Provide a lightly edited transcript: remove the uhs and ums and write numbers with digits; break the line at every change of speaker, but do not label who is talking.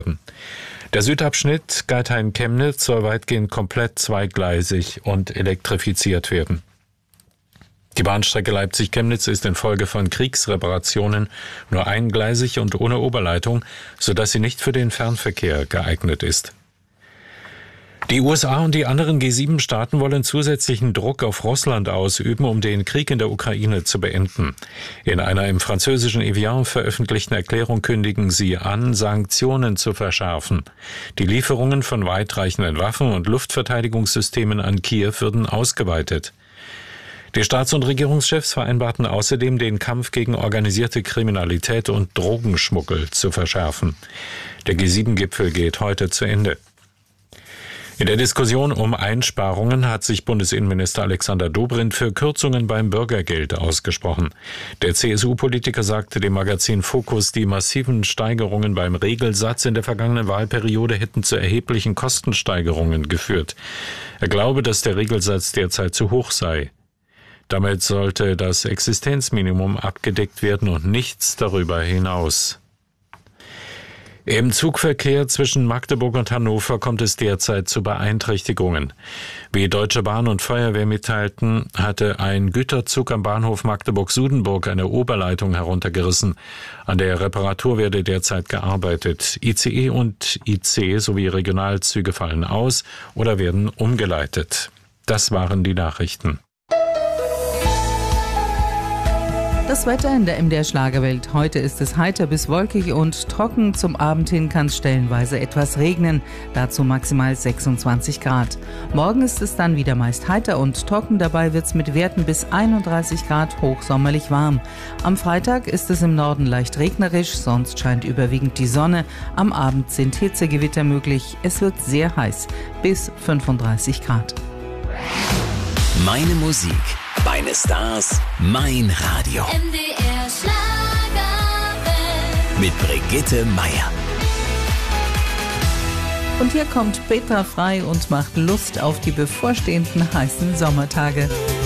Der Südabschnitt Geithain-Chemnitz soll weitgehend komplett zweigleisig und elektrifiziert werden. Die Bahnstrecke Leipzig-Chemnitz ist infolge von Kriegsreparationen nur eingleisig und ohne Oberleitung, sodass sie nicht für den Fernverkehr geeignet ist. Die USA und die anderen G7-Staaten wollen zusätzlichen Druck auf Russland ausüben, um den Krieg in der Ukraine zu beenden. In einer im französischen Evian veröffentlichten Erklärung kündigen sie an, Sanktionen zu verschärfen. Die Lieferungen von weitreichenden Waffen und Luftverteidigungssystemen an Kiew würden ausgeweitet. Die Staats- und Regierungschefs vereinbarten außerdem, den Kampf gegen organisierte Kriminalität und Drogenschmuggel zu verschärfen. Der G7-Gipfel geht heute zu Ende. In der Diskussion um Einsparungen hat sich Bundesinnenminister Alexander Dobrindt für Kürzungen beim Bürgergeld ausgesprochen. Der CSU-Politiker sagte dem Magazin Focus, die massiven Steigerungen beim Regelsatz in der vergangenen Wahlperiode hätten zu erheblichen Kostensteigerungen geführt. Er glaube, dass der Regelsatz derzeit zu hoch sei. Damit sollte das Existenzminimum abgedeckt werden und nichts darüber hinaus. Im Zugverkehr zwischen Magdeburg und Hannover kommt es derzeit zu Beeinträchtigungen. Wie Deutsche Bahn und Feuerwehr mitteilten, hatte ein Güterzug am Bahnhof Magdeburg-Sudenburg eine Oberleitung heruntergerissen. An der Reparatur werde derzeit gearbeitet. ICE und IC sowie Regionalzüge fallen aus oder werden umgeleitet. Das waren die Nachrichten.
Das Wetter in der MDR Schlagerwelt. Heute ist es heiter bis wolkig und trocken. Zum Abend hin kann es stellenweise etwas regnen. Dazu maximal 26 Grad. Morgen ist es dann wieder meist heiter und trocken. Dabei wird es mit Werten bis 31 Grad hochsommerlich warm. Am Freitag ist es im Norden leicht regnerisch, sonst scheint überwiegend die Sonne. Am Abend sind Hitzegewitter möglich. Es wird sehr heiß, bis 35 Grad.
Meine Musik, meine Stars, mein Radio.
MDR Schlagerwelt.
Mit Brigitte Meier.
Und hier kommt Petra Frei und macht Lust auf die bevorstehenden heißen Sommertage.